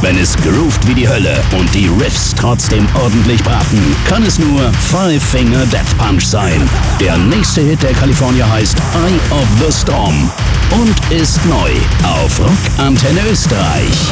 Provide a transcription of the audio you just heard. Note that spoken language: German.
Wenn es groovt wie die Hölle und die Riffs trotzdem ordentlich braten, kann es nur Five Finger Death Punch sein. Der nächste Hit der Kalifornier heißt Eye of the Storm und ist neu auf Rock Antenne Österreich.